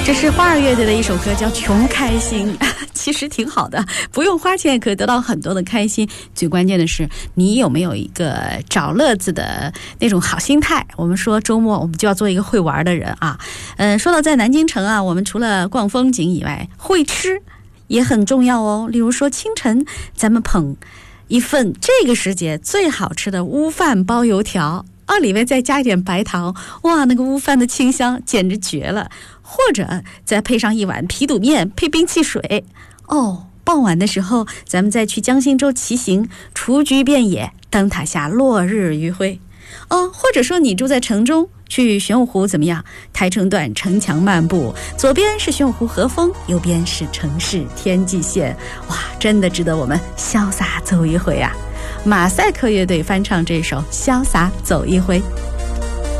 这是花儿乐队的一首歌，叫《穷开心》，其实挺好的，不用花钱也可以得到很多的开心。最关键的是，你有没有一个找乐子的那种好心态？我们说周末我们就要做一个会玩的人啊。说到在南京城啊，我们除了逛风景以外，会吃也很重要哦。例如说清晨，咱们捧一份这个时节最好吃的乌饭包油条。里面再加一点白糖，哇，那个乌饭的清香简直绝了。或者再配上一碗皮肚面配冰汽水。傍晚的时候咱们再去江心洲骑行，雏菊遍野，灯塔下落日余晖。或者说你住在城中，去玄武湖怎么样？台城段城墙漫步，左边是玄武湖河峰，右边是城市天际线，哇，真的值得我们潇洒走一回啊。马赛克乐队翻唱这首《潇洒走一回》。